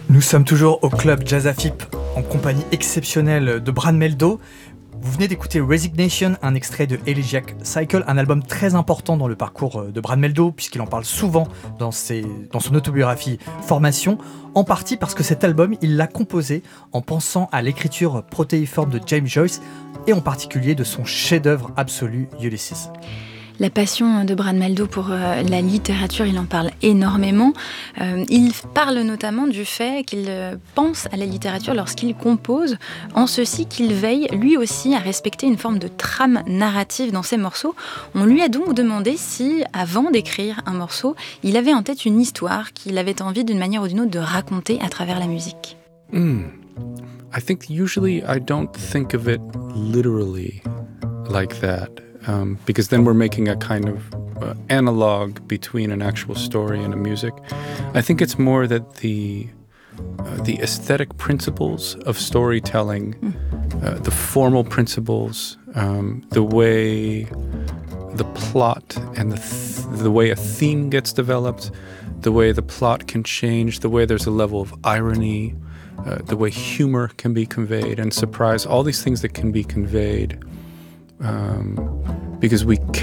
Nous sommes toujours au club Jazz Afip en compagnie exceptionnelle de Brad Mehldau. Vous venez d'écouter Resignation, un extrait de Elegiac Cycle, un album très important dans le parcours de Brad Mehldau puisqu'il en parle souvent dans son autobiographie Formation, en partie parce que cet album, il l'a composé en pensant à l'écriture protéiforme de James Joyce et en particulier de son chef-d'œuvre absolu Ulysses. La passion de Brad Mehldau pour la littérature, il en parle énormément. Il parle notamment du fait qu'il pense à la littérature lorsqu'il compose, en ceci qu'il veille lui aussi à respecter une forme de trame narrative dans ses morceaux. On lui a donc demandé si, avant d'écrire un morceau, il avait en tête une histoire qu'il avait envie d'une manière ou d'une autre de raconter à travers la musique. I think usually I don't think of it literally like that. Because then we're making a kind of analog between an actual story and a music. I think it's more that the aesthetic principles of storytelling, the formal principles, the way the plot and the way a theme gets developed, the way the plot can change, the way there's a level of irony, the way humor can be conveyed and surprise, all these things that can be conveyed because we